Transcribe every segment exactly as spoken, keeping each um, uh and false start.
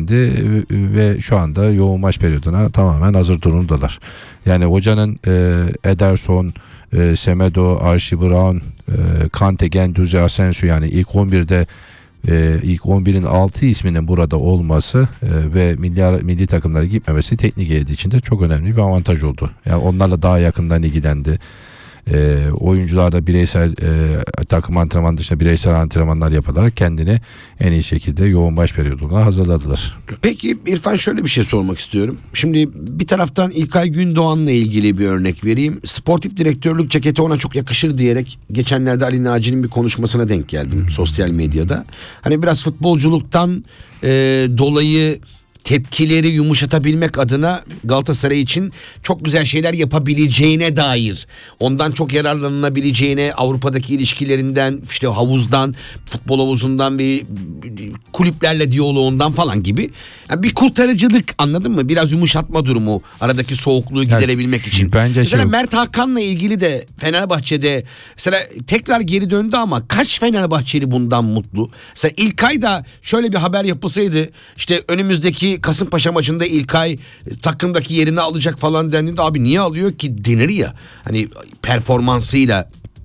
yenilendi ve şu anda yoğun maç periyoduna tamamen hazır durumdalar. Yani hocanın e, Ederson, e, Semedo, Archie Brown, e, Kante, Guendouzi, Asensio, yani ilk on birde e, ilk on birin altı isminin burada olması e, ve milli, milli takımlara gitmemesi teknik heyeti için de çok önemli bir avantaj oldu. Yani onlarla daha yakından ilgilendi. E, oyuncular da bireysel e, takım antrenman dışında bireysel antrenmanlar yaparak kendini en iyi şekilde yoğun baş periyoduna hazırladılar. Peki İrfan, şöyle bir şey sormak istiyorum. Şimdi bir taraftan İlkay Gündoğan'la ilgili bir örnek vereyim. Sportif direktörlük ceketi ona çok yakışır diyerek geçenlerde Ali Naci'nin bir konuşmasına denk geldim sosyal medyada. Hani biraz futbolculuktan e, dolayı tepkileri yumuşatabilmek adına Galatasaray için çok güzel şeyler yapabileceğine dair, ondan çok yararlanılabileceğine, Avrupa'daki ilişkilerinden, işte havuzdan, futbol havuzundan ve kulüplerle diyaloğundan falan gibi, yani bir kurtarıcılık, anladın mı? Biraz yumuşatma durumu, aradaki soğukluğu giderebilmek yani, için. Bence mesela şey... Mert Hakan'la ilgili de Fenerbahçe'de mesela tekrar geri döndü ama kaç Fenerbahçeli bundan mutlu? Mesela İlkay da şöyle bir haber yapılsaydı, işte önümüzdeki Kasımpaşa maçında İlkay takımdaki yerini alacak falan dendiğinde, abi niye alıyor ki denir ya, hani performansıyla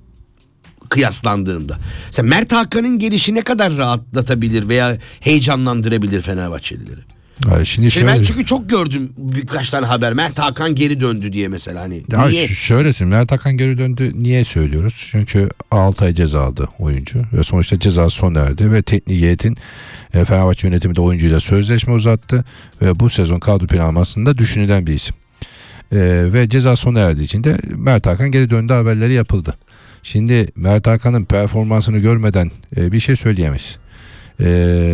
kıyaslandığında. Mesela Mert Hakan'ın gelişi ne kadar rahatlatabilir veya heyecanlandırabilir Fenerbahçelileri? Şimdi, Şimdi şöyle, ben çünkü çok gördüm birkaç tane haber, Mert Hakan geri döndü diye mesela, hani ya niye? Şöyle, Mert Hakan geri döndü niye söylüyoruz? Çünkü altı ay ceza aldı oyuncu ve sonuçta ceza sona erdi ve teknik heyetin e, Fenerbahçe yönetimi de oyuncuyla sözleşme uzattı ve bu sezon kadro planlamasında düşünülen bir isim. E, ve ceza sona erdiği için de Mert Hakan geri döndü haberleri yapıldı. Şimdi Mert Hakan'ın performansını görmeden e, bir şey söyleyemeyiz. E,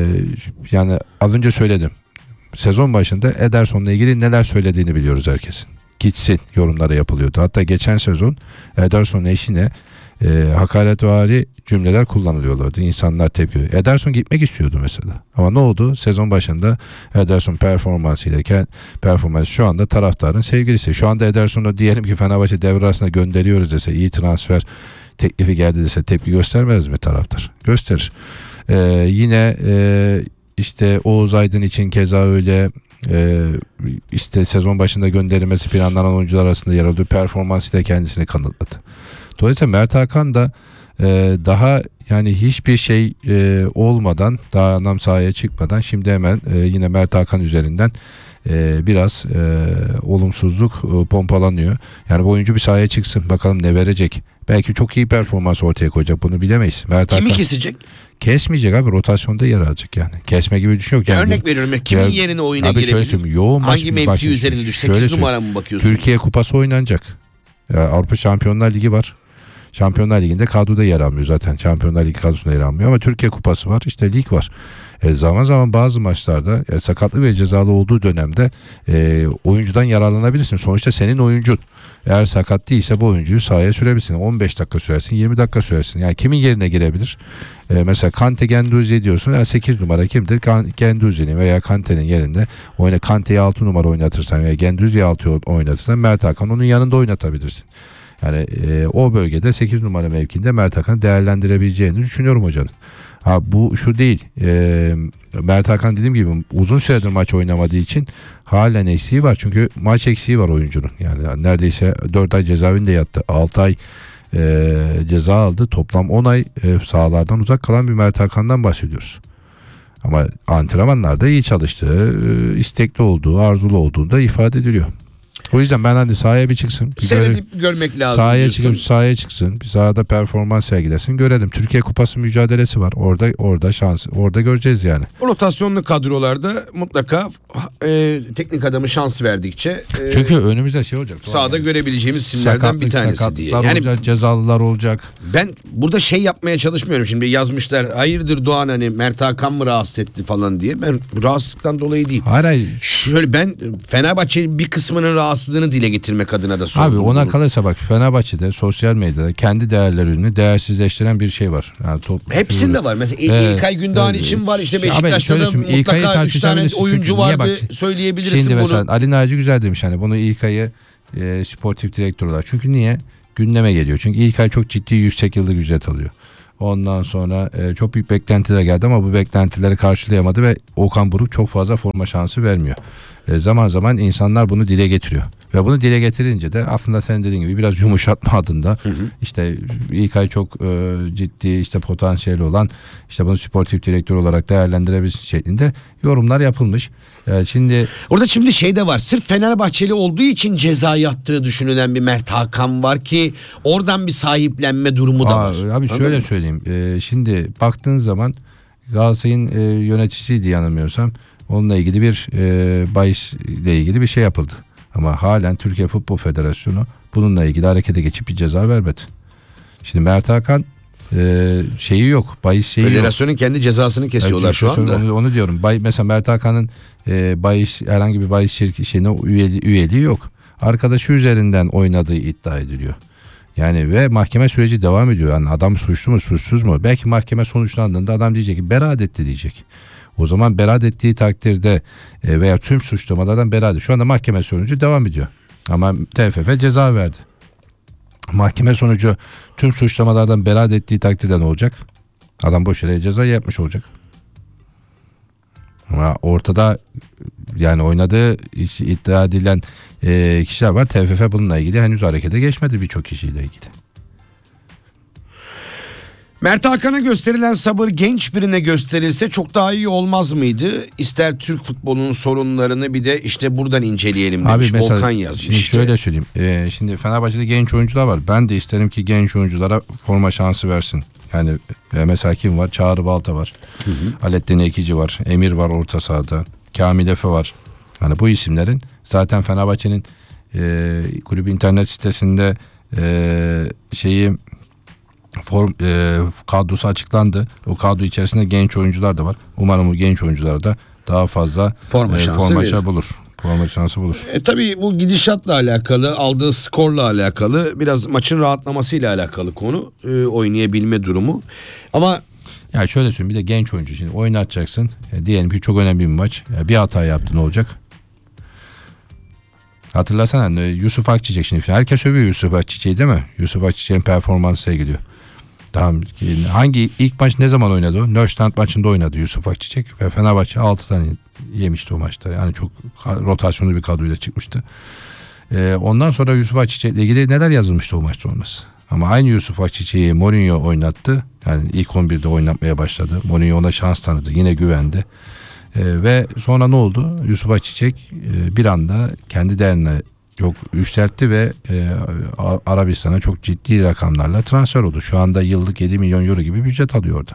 yani az önce söyledim. Sezon başında Ederson'la ilgili neler söylediğini biliyoruz herkesin. Gitsin yorumları yapılıyordu. Hatta geçen sezon Ederson'un eşine e, hakaretvari cümleler kullanılıyorlardı. İnsanlar tepki veriyor. Ederson gitmek istiyordu mesela. Ama ne oldu? Sezon başında Ederson performansıyla performans şu anda taraftarın sevgilisi. Şu anda Ederson'u diyelim ki Fenerbahçe devre arasında gönderiyoruz dese, iyi transfer teklifi geldi dese tepki göstermez mi taraftar? Gösterir. E, yine e, İşte Oğuz Aydın için keza öyle, e, işte sezon başında gönderilmesi planlanan oyuncular arasında yer alıyor. Performansıyla kendisini kanıtladı. Dolayısıyla Mert Hakan da e, daha yani hiçbir şey e, olmadan, daha anlam sahaya çıkmadan şimdi hemen e, yine Mert Hakan üzerinden e, biraz e, olumsuzluk e, pompalanıyor. Yani bu oyuncu bir sahaya çıksın, bakalım ne verecek. Belki çok iyi performans ortaya koyacak, bunu bilemeyiz. Mert Kimi Hakan kesecek? Kesmeyecek abi, rotasyonda yer alacak yani. Kesme gibi bir şey yok. Yani örnek bu, veriyorum ya, kimin ya, yerine oyuna abi girebilir? Yoğun hangi maç, mevki üzerine düşecek? sekiz numara mı bakıyorsun? Türkiye Kupası oynanacak. Ya, Avrupa Şampiyonlar Ligi var. Şampiyonlar Ligi'nde kadroda yer almıyor zaten. Şampiyonlar Ligi kadrosunda yer almıyor ama Türkiye Kupası var. İşte lig var. E, zaman zaman bazı maçlarda e, sakatlık ve cezalı olduğu dönemde e, oyuncudan yararlanabilirsin. Sonuçta senin oyuncun. Eğer sakat değilse bu oyuncuyu sahaya sürebilirsin. on beş dakika sürersin, yirmi dakika sürersin. Yani kimin yerine girebilir? E, mesela Kante, Guendouzi diyorsun. Yani sekiz numara kimdir? Guendouzi'nin veya Kante'nin yerinde oyna, Kante'yi altı numara oynatırsan veya Guendouzi'yi altı oynatırsan Mert Hakan onun yanında oynatabilirsin. Yani e, o bölgede sekiz numara mevkinde Mert Hakan değerlendirebileceğini düşünüyorum hocanın. Ha, bu şu değil. E, Mert Hakan dediğim gibi uzun süredir maç oynamadığı için halen eksiği var. Çünkü maç eksiği var oyuncunun. Yani neredeyse dört ay cezaevinde yattı. altı ay e, ceza aldı. Toplam on ay e, sahalardan uzak kalan bir Mert Hakan'dan bahsediyoruz. Ama antrenmanlarda iyi çalıştığı, e, istekli olduğu, arzulu olduğu da ifade ediliyor. O yüzden ben hani sahaya bir çıksın. Bir Seyredip görmek lazım. Sahaya çıkıp sahaya çıksın. Bir sahada performans sergilesin. Görelim. Türkiye Kupası mücadelesi var. Orada orada şans. Orada göreceğiz yani. O rotasyonlu kadrolarda mutlaka e, teknik adamı şans verdikçe e, çünkü önümüzde şey olacak. sahada yani görebileceğimiz isimlerden bir tanesi diye. Yani olacak, cezalılar olacak. Ben burada şey yapmaya çalışmıyorum. Şimdi yazmışlar, hayırdır Doğan, hani Mert Hakan mı rahatsız etti falan diye. Ben rahatsızlıktan dolayı değil. Hayır, hayır. Şöyle, ben Fenerbahçe bir kısmının rahatsız dile getirmek adına da sordum. Abi ona bunu. kalırsa bak, Fenerbahçe'de sosyal medyada kendi değerlerini değersizleştiren bir şey var. Yani top, hepsinde şöyle var. Mesela ee, İlkay Gündoğan evet, için var. İşte Beşiktaş'ta da mutlaka üç tane oyuncu vardı, bak, söyleyebilirsin şimdi bunu. Şimdi mesela Ali Naci güzel demiş hani bunu İlkay'ı e, sportif direktör olarak. Çünkü niye? Gündeme geliyor. Çünkü İlkay çok ciddi yüksek yıllık ücret alıyor. Ondan sonra e, çok büyük beklentiler geldi ama bu beklentileri karşılayamadı ve Okan Buruk çok fazla forma şansı vermiyor. E, zaman zaman insanlar bunu dile getiriyor. Ve bunu dile getirince de aslında sen dediğin gibi biraz yumuşatma adında hı hı. işte İlkay çok e, ciddi işte potansiyeli olan işte bunu sportif direktör olarak değerlendirebilirsin şeklinde yorumlar yapılmış. E, şimdi orada şimdi şey de var. Sırf Fenerbahçeli olduğu için ceza yattığı düşünülen bir Mert Hakan var ki oradan bir sahiplenme durumu da aa, var. Abi Anladın şöyle mı? söyleyeyim. E, şimdi baktığın zaman Galatasaray'ın e, yöneticisiydi yanılmıyorsam. Onunla ilgili bir e, bahis ile ilgili bir şey yapıldı. Ama halen Türkiye Futbol Federasyonu bununla ilgili harekete geçip bir ceza vermedi. Şimdi Mert Hakan e, şeyi yok. Bahis şeyi Federasyonun yok. kendi cezasını kesiyorlar yani, şu anda. Onu, onu diyorum. Bay, mesela Mert Hakan'ın e, bahis herhangi bir bahis şirketi şeyine üyeliği, üyeliği yok. Arkadaşı üzerinden oynadığı iddia ediliyor. Yani ve mahkeme süreci devam ediyor. Yani adam suçlu mu suçsuz mu? Belki mahkeme sonuçlandığında adam diyecek ki beraat etti diyecek. O zaman beraat ettiği takdirde e, veya tüm suçlamalardan beraat. Şu anda mahkeme sonucu devam ediyor. Ama T F F ceza verdi. Mahkeme sonucu tüm suçlamalardan beraat ettiği takdirde ne olacak? Adam boş yere ceza yapmış olacak. Ama ortada yani oynadığı iddia edilen e, kişiler var. T F F bununla ilgili henüz harekete geçmedi birçok kişiyle ilgili. Mert Hakan'a gösterilen sabır genç birine gösterilse çok daha iyi olmaz mıydı? İster Türk futbolunun sorunlarını bir de işte buradan inceleyelim demiş. Abi mesela, Volkan yazmış. Şimdi işte. şöyle söyleyeyim. Ee, şimdi Fenerbahçe'de genç oyuncular var. Ben de isterim ki genç oyunculara forma şansı versin. Yani e, mesela kim var? Çağrı Balta var. Hı hı. Alettin Ekici var. Emir var orta sahada. Kamil Efe var. Yani bu isimlerin zaten Fenerbahçe'nin e, kulübü internet sitesinde e, şeyi Form, e, kadrosu açıklandı. O kadro içerisinde genç oyuncular da var. Umarım bu genç oyuncular da daha fazla forma e, şansı forma verir. bulur. Forma şansı bulur. E, tabii bu gidişatla alakalı, aldığı skorla alakalı, biraz maçın rahatlamasıyla alakalı konu, e, oynayabilme durumu. Ama ya şöyle söyleyeyim, bir de genç oyuncu şimdi oynatacaksın. E, diyelim ki çok önemli bir maç. E, bir hata yaptı, ne olacak? Hatırlasana Yusuf Akçiçek, şimdi herkes övüyor Yusuf Akçiçek'i değil mi? Yusuf Akçiçek'in performansıyla gidiyor. Tamam. Hangi ilk maç ne zaman oynadı o? Nöştant maçında oynadı Yusuf Akçiçek ve Fenerbahçe altı tane yemişti o maçta. Yani çok rotasyonlu bir kadroyla çıkmıştı. Ee, ondan sonra Yusuf Akçiçek'le ilgili neler yazılmıştı o maç sonrası. Ama aynı Yusuf Akçiçek'i Mourinho oynattı. Yani ilk on birde oynatmaya başladı. Mourinho ona şans tanıdı. Yine güvendi. Ee, ve sonra ne oldu? Yusuf Akçiçek e, bir anda kendi değerini çok yükseltti ve e, Arabistan'a çok ciddi rakamlarla transfer oldu. Şu anda yıllık yedi milyon euro gibi bir ücret alıyor orada.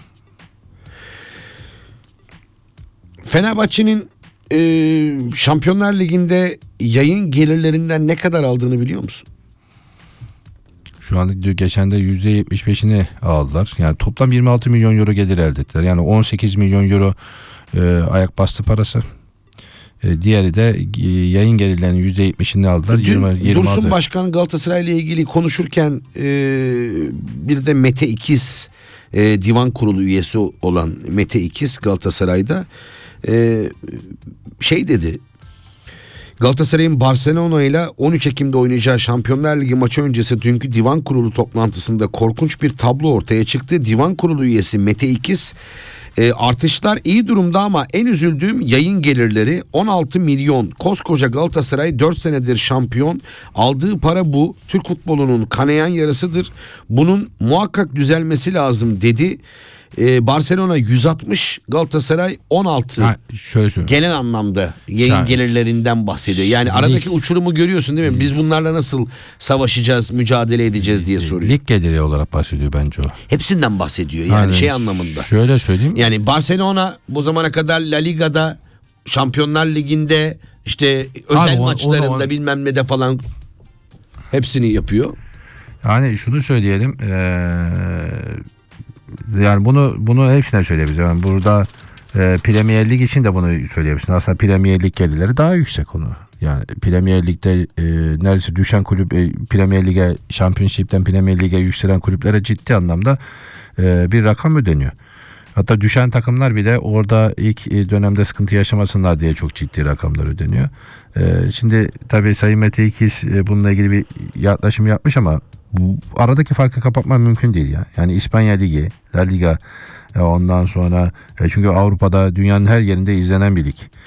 Fenerbahçe'nin e, Şampiyonlar Ligi'nde yayın gelirlerinden ne kadar aldığını biliyor musun? Şu anda geçen de yüzde yetmiş beşini aldılar. Yani toplam yirmi altı milyon euro gelir elde ettiler. Yani on sekiz milyon euro e, ayak bastı parası. E, diğeri de e, yayın gelirlerinin yüzde yetmişini aldılar. Dün yirmi, yirmi altı. Dursun Başkan Galatasaray ile ilgili konuşurken e, bir de Mete İkiz e, divan kurulu üyesi olan Mete İkiz Galatasaray'da e, şey dedi. Galatasaray'ın Barcelona ile on üç Ekim'de oynayacağı Şampiyonlar Ligi maçı öncesi dünkü divan kurulu toplantısında korkunç bir tablo ortaya çıktı. Divan kurulu üyesi Mete İkiz, e, artışlar iyi durumda ama en üzüldüğüm yayın gelirleri on altı milyon. Koskoca Galatasaray dört senedir şampiyon. Aldığı para bu. Türk futbolunun kanayan yarasıdır. Bunun muhakkak düzelmesi lazım dedi. Ee, Barcelona yüz altmış, Galatasaray on altı. Ha, şöyle söyleyeyim. Genel anlamda yayın Şahane. gelirlerinden bahsediyor. Yani aradaki uçurumu görüyorsun değil mi? Biz bunlarla nasıl savaşacağız, mücadele edeceğiz diye soruyor. Lig geliri olarak bahsediyor bence o. Hepsinden bahsediyor yani, Yani şey anlamında. Şöyle söyleyeyim. Yani Barcelona bu zamana kadar La Liga'da, Şampiyonlar Ligi'nde, işte özel Abi, o- maçlarında onu- bilmem ne de falan hepsini yapıyor. Yani şunu söyleyelim. Ee, yani bunu bunu hepsine söyleyebiliriz. Yani burada e, Premier Lig için de bunu söyleyebilirsin. Aslında Premier Lig gelirleri daha yüksek onu. Yani Premier Lig'de e, neredeyse düşen kulüp e, Premier Lig'e, Championship'ten Premier Lig'e yükselen kulüplere ciddi anlamda e, bir rakam ödeniyor. Hatta düşen takımlar bile orada ilk e, dönemde sıkıntı yaşamasınlar diye çok ciddi rakamlar ödeniyor. E, şimdi tabii Sayın Mete İkiz e, bununla ilgili bir yaklaşım yapmış ama bu aradaki farkı kapatmak mümkün değil ya. Yani İspanya Ligi, La Liga, e, ondan sonra e, çünkü Avrupa'da dünyanın her yerinde izlenen bir lig.